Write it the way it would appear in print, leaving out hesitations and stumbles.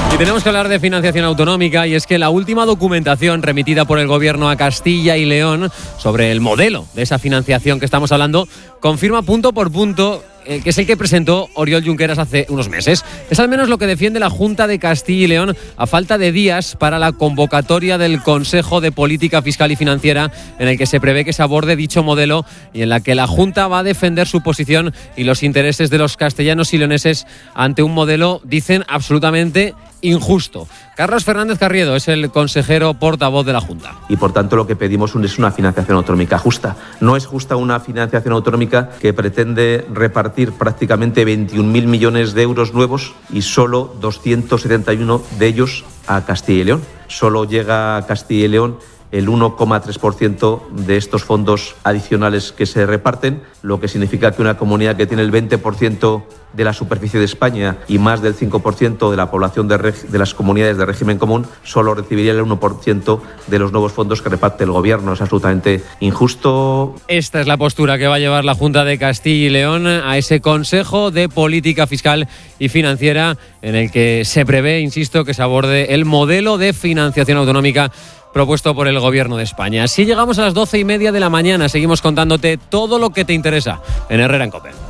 Y tenemos que hablar de financiación autonómica, y es que la última documentación remitida por el Gobierno a Castilla y León sobre el modelo de esa financiación que estamos hablando confirma punto por punto que es el que presentó Oriol Junqueras hace unos meses. Es al menos lo que defiende la Junta de Castilla y León a falta de días para la convocatoria del Consejo de Política Fiscal y Financiera, en el que se prevé que se aborde dicho modelo y en la que la Junta va a defender su posición y los intereses de los castellanos y leoneses ante un modelo, dicen, absolutamente injusto. Carlos Fernández Carriedo es el consejero portavoz de la Junta. Y por tanto lo que pedimos es una financiación autonómica justa. No es justa una financiación autonómica que pretende repartir prácticamente 21.000 millones de euros nuevos y solo 271 de ellos a Castilla y León. Solo llega a Castilla y León el 1,3% de estos fondos adicionales que se reparten, lo que significa que una comunidad que tiene el 20% de la superficie de España y más del 5% de la población de las comunidades de régimen común solo recibiría el 1% de los nuevos fondos que reparte el Gobierno. Es absolutamente injusto. Esta es la postura que va a llevar la Junta de Castilla y León a ese Consejo de Política Fiscal y Financiera, en el que se prevé, insisto, que se aborde el modelo de financiación autonómica propuesto por el Gobierno de España. Así llegamos a las 12:30 de la mañana. Seguimos contándote todo lo que te interesa en Herrera en COPE.